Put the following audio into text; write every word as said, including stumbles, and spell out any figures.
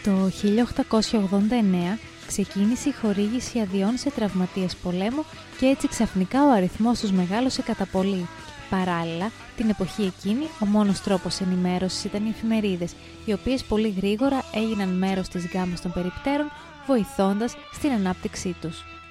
Το χίλια οκτακόσια ογδόντα εννέα ξεκίνησε η χορήγηση αδειών σε τραυματίες πολέμου και έτσι ξαφνικά ο αριθμός τους μεγάλωσε κατά πολύ. Παράλληλα, την εποχή εκείνη, ο μόνος τρόπος ενημέρωσης ήταν οι εφημερίδες, οι οποίες πολύ γρήγορα έγιναν μέρος της γκάμας των περιπτέρων, βοηθώντας στην ανάπτυξή τους.